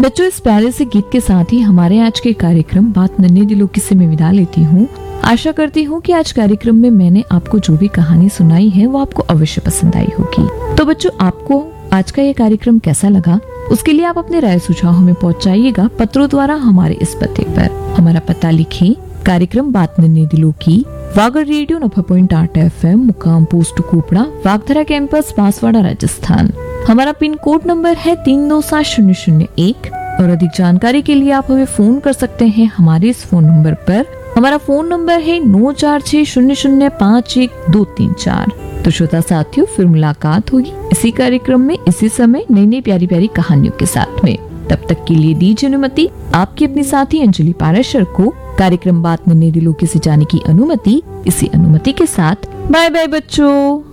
बच्चों, इस प्यारे से गीत के साथ ही हमारे आज के कार्यक्रम बात नन्हे दिलों की से मैं विदा लेती हूँ। आशा करती हूँ कि आज कार्यक्रम में मैंने आपको जो भी कहानी सुनाई है वो आपको अवश्य पसंद आई होगी। तो बच्चों, आपको आज का ये कार्यक्रम कैसा लगा, उसके लिए आप अपने राय सुझाव हमें पहुँचाइएगा पत्रों द्वारा हमारे इस पते पर। हमारा पता लिखें, कार्यक्रम बात नन्हे दिलों की, वागर रेडियो 90.8 FM, मुकाम पोस्ट कुपड़ा, वागधरा कैंपस, बांसवाड़ा, राजस्थान। हमारा पिन कोड नंबर है 327001। और अधिक जानकारी के लिए आप हमें फोन कर सकते हैं हमारे इस फोन नंबर पर। हमारा फोन नंबर है 9460051234। तो श्रोता साथियों, फिर मुलाकात होगी इसी कार्यक्रम में इसी समय नई नई प्यारी प्यारी कहानियों के साथ में। तब तक के लिए दीजिए अनुमति आपकी अपनी साथी अंजलि पाराशर को कार्यक्रम बात नन्हे दिलों की से जाने की अनुमति। इसी अनुमति के साथ बाय बाय बच्चों।